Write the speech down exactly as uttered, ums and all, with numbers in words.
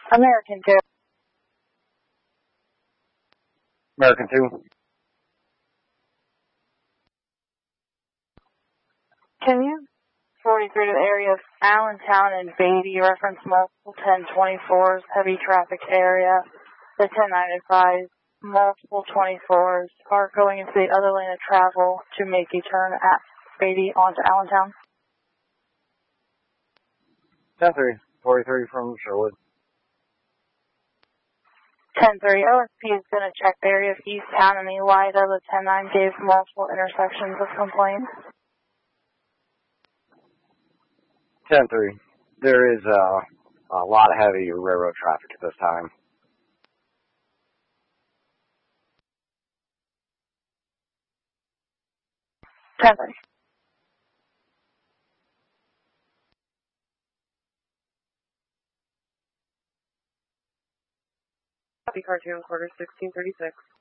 American two. American two. Can you forty-three to the area of Allentown and Beatty, reference multiple ten twenty-fours, heavy traffic area, the ten ninety-five, multiple twenty-fours, are going into the other lane of travel to make a turn at Beatty onto Allentown? ten three, forty-three from Sherwood. ten three, O S P is going to check the area of East Town and the light of the ten nine gave multiple intersections of complaints. ten three, there is uh, a lot of heavy railroad traffic at this time. ten three. Copy, car two, quarter sixteen thirty-six.